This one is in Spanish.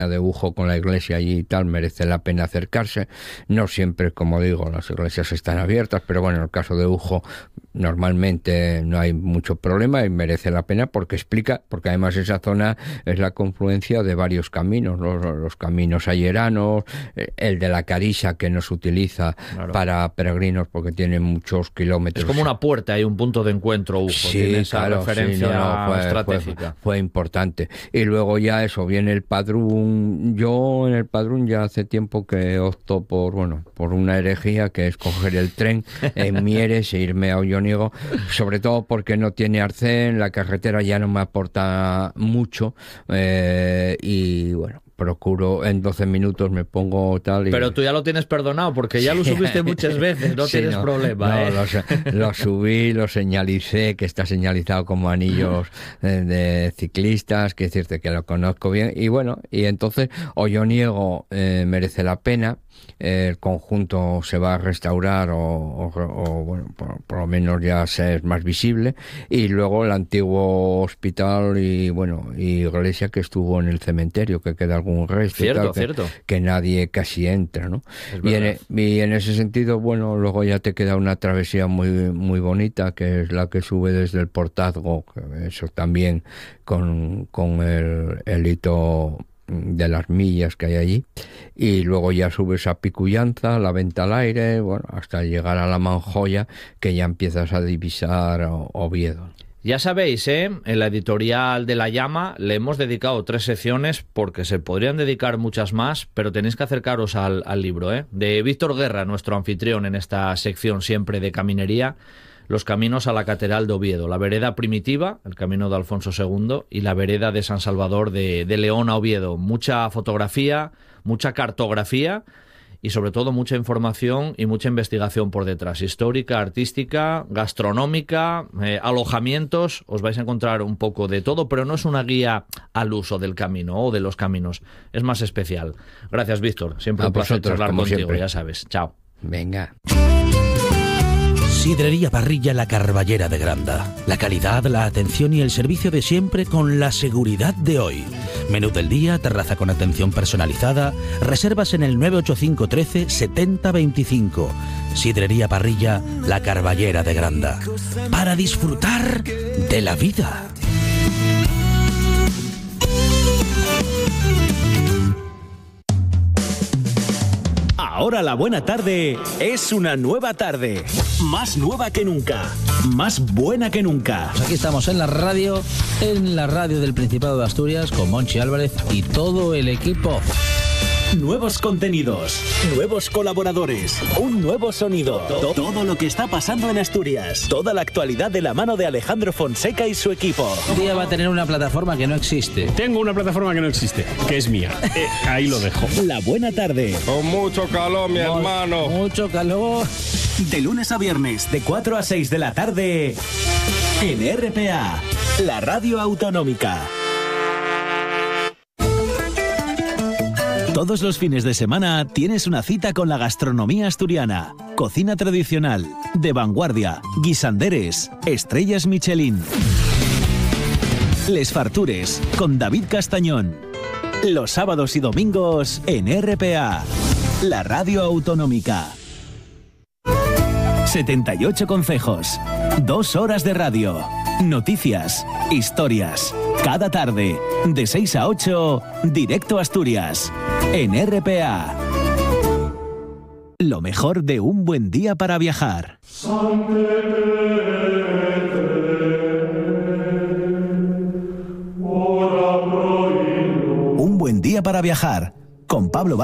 de Ujo con la iglesia allí y tal, merece la pena acercarse. No siempre, como digo, las iglesias están abiertas, pero bueno, en el caso de Ujo normalmente no hay mucho problema y merece la pena porque explica, porque además esa zona es la confluencia de varios caminos, los caminos ayeranos, el de la Carisa que no se utiliza para peregrinos porque tiene muchos kilómetros. Es como una puerta, hay un punto de encuentro Ujo, tiene esa referencia estratégica. Fue importante. Y luego ya eso, viene el Padrún. Yo en el Padrún ya hace tiempo que opto por una herejía, que es coger el tren en Mieres e irme a Olloniego, sobre todo porque no tiene arcén, la carretera ya no me aporta mucho, y bueno, procuro en 12 minutos me pongo tal y... Pero tú ya lo tienes perdonado porque ya lo subiste muchas veces, no tienes problema. Lo subí, lo señalicé, que está señalizado como anillos de ciclistas, que decirte que lo conozco bien, y bueno, y entonces Olloniego merece la pena. El conjunto se va a restaurar o bueno, por lo menos ya es más visible, y luego el antiguo hospital y bueno, y iglesia que estuvo en el cementerio, que queda algún resto cierto. Que nadie casi entra, ¿no? Y en ese sentido, bueno, luego ya te queda una travesía muy, muy bonita, que es la que sube desde el Portazgo, que eso también con el hito de las millas que hay allí, y luego ya subes a Picullanza, la Venta al Aire, bueno, hasta llegar a la Manjoya, que ya empiezas a divisar Oviedo. Ya sabéis, en la editorial de La Llama le hemos dedicado 3 secciones porque se podrían dedicar muchas más, pero tenéis que acercaros al libro, de Víctor Guerra, nuestro anfitrión en esta sección siempre de caminería. Los caminos a la Catedral de Oviedo, la vereda primitiva, el camino de Alfonso II, y la vereda de San Salvador de León a Oviedo. Mucha fotografía, mucha cartografía y sobre todo mucha información y mucha investigación por detrás, histórica, artística, gastronómica, alojamientos. Os vais a encontrar un poco de todo, pero no es una guía al uso del camino o de los caminos, es más especial. Gracias, Víctor, siempre un placer charlar contigo, siempre. Ya sabes, chao. Venga. Sidrería Parrilla La Carballera de Granda. La calidad, la atención y el servicio de siempre con la seguridad de hoy. Menú del día, terraza con atención personalizada. Reservas en el 985 13 70 25. Sidrería Parrilla La Carballera de Granda. Para disfrutar de la vida. Ahora la buena tarde es una nueva tarde. Más nueva que nunca. Más buena que nunca. Pues aquí estamos en la radio del Principado de Asturias, con Monchi Álvarez y todo el equipo. Nuevos contenidos, nuevos colaboradores, un nuevo sonido. Todo lo que está pasando en Asturias. Toda la actualidad de la mano de Alejandro Fonseca y su equipo. Un día va a tener una plataforma que no existe. Tengo una plataforma que no existe, que es mía. Ahí lo dejo. La buena tarde. Con mucho calor, mi hermano. Mucho calor. De lunes a viernes, de 4 a 6 de la tarde, en RPA, la radio autonómica. Todos los fines de semana tienes una cita con la gastronomía asturiana. Cocina tradicional, de vanguardia, guisanderes, estrellas Michelin. Les Fartures, con David Castañón. Los sábados y domingos en RPA, la radio autonómica. 78 concejos, 2 horas de radio, noticias, historias. Cada tarde, de 6 a 8, directo a Asturias, en RPA. Lo mejor de un buen día para viajar. Un buen día para viajar, con Pablo